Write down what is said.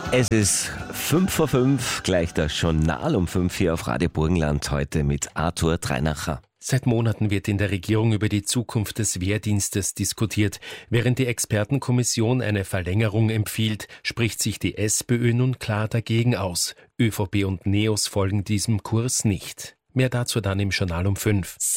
Es ist 5:05, gleich das Journal um 5 hier auf Radio Burgenland, heute mit Arthur Dreinacher. Seit Monaten wird in der Regierung über die Zukunft des Wehrdienstes diskutiert. Während die Expertenkommission eine Verlängerung empfiehlt, spricht sich die SPÖ nun klar dagegen aus. ÖVP und NEOS folgen diesem Kurs nicht. Mehr dazu dann im Journal um 5.